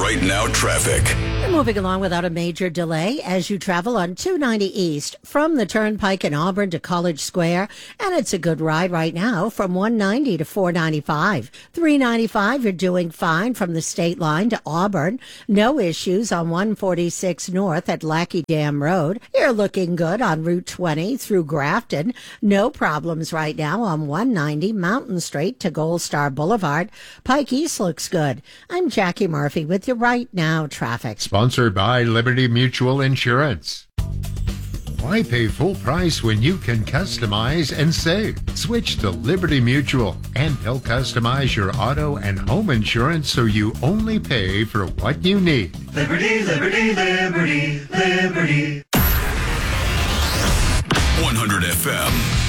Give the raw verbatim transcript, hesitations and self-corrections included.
Right Now traffic. You're moving along without a major delay as you travel on two ninety East from the Turnpike in Auburn to College Square. And it's a good ride right now from one ninety to four ninety-five. three ninety-five, you're doing fine from the state line to Auburn. No issues on one forty-six North at Lackey Dam Road. You're looking good on Route twenty through Grafton. No problems right now on one ninety Mountain Street to Gold Star Boulevard. Pike East looks good. I'm Jackie Murphy with your Right Now traffic. Sponsored by Liberty Mutual Insurance. Why pay full price when you can customize and save? Switch to Liberty Mutual, and they'll customize your auto and home insurance so you only pay for what you need. Liberty, liberty, liberty, liberty. one hundred F M.